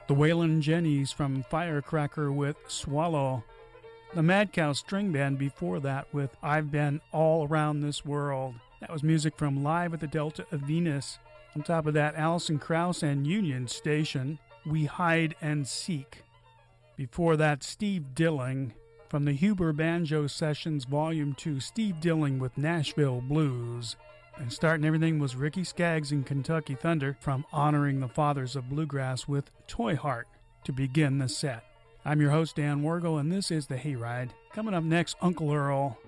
The Waylon Jennys from Firecracker with Swallow. The Mad Cow String Band before that with I've Been All Around This World. That was music from Live at the Delta of Venus. On top of that, Alison Krauss and Union Station, We Hide and Seek. Before that, Steve Dilling from the Huber Banjo Sessions Volume 2, Steve Dilling with Nashville Blues. And starting everything was Ricky Skaggs and Kentucky Thunder from Honoring the Fathers of Bluegrass with Toy Heart to begin the set. I'm your host, Dan Wargel, and this is The Hayride. Coming up next, Uncle Earl.